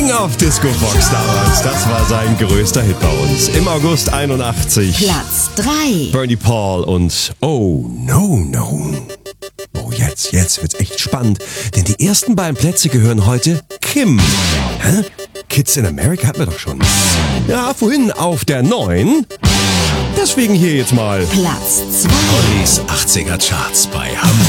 King of Disco Fox damals. Das war sein größter Hit bei uns. Im August 81. Platz 3. Bernie Paul und Oh No No. Oh, jetzt wird's echt spannend, denn die ersten beiden Plätze gehören heute Kim. Hä? Kids in America hatten wir doch schon. Ja, vorhin auf der 9. Deswegen hier jetzt mal Platz 2. Ollis 80er Charts bei Hamburg.